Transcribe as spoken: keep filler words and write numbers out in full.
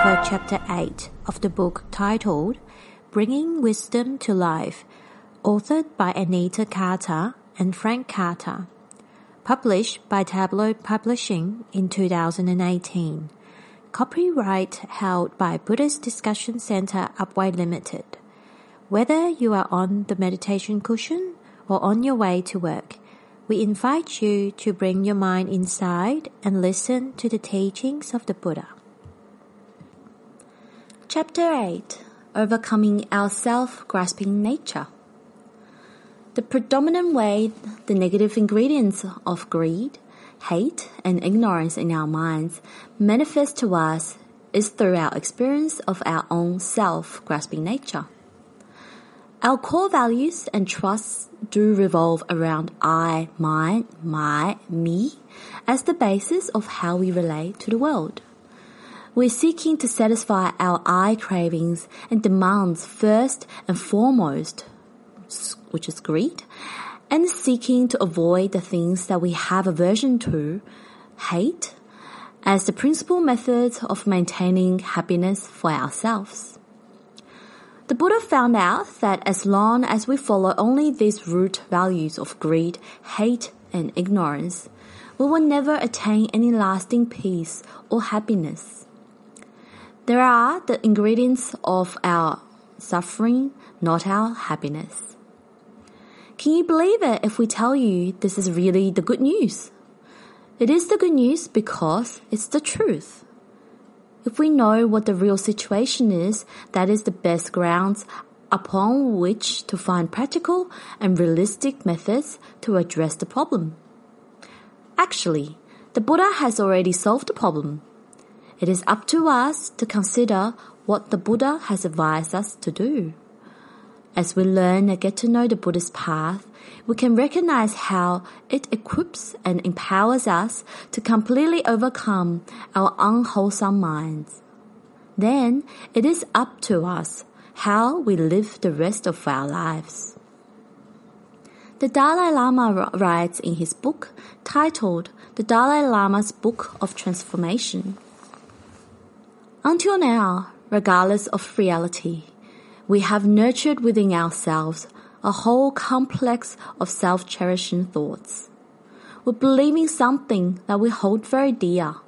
for Chapter eight of the book titled Bringing Wisdom to Life, authored by Anita Carter and Frank Carter, published by Tabloid Publishing in two thousand eighteen. Copyright held by Buddhist Discussion Center Upway Limited. Whether you are on the meditation cushion or on your way to work, we invite you to bring your mind inside and listen to the teachings of the Buddha. Chapter eight. Overcoming our self-grasping nature. The predominant way the negative ingredients of greed, hate, and ignorance in our minds manifest to us is through our experience of our own self-grasping nature. Our core values and trusts do revolve around I, mine, my, me as the basis of how we relate to the world. We're seeking to satisfy our I cravings and demands first and foremost, which is greed, and seeking to avoid the things that we have aversion to, hate, as the principal method of maintaining happiness for ourselves. The Buddha found out that as long as we follow only these root values of greed, hate, and ignorance, we will never attain any lasting peace or happiness. There are the ingredients of our suffering, not our happiness. Can you believe it if we tell you this is really the good news? It is the good news because it's the truth. If we know what the real situation is, that is the best grounds upon which to find practical and realistic methods to address the problem. Actually, the Buddha has already solved the problem. It is up to us to consider what the Buddha has advised us to do. As we learn and get to know the Buddha's path, we can recognize how it equips and empowers us to completely overcome our unwholesome minds. Then it is up to us how we live the rest of our lives. The Dalai Lama writes in his book titled The Dalai Lama's Book of Transformation. Until now, regardless of reality, we have nurtured within ourselves a whole complex of self-cherishing thoughts. We believe in something that we hold very dear.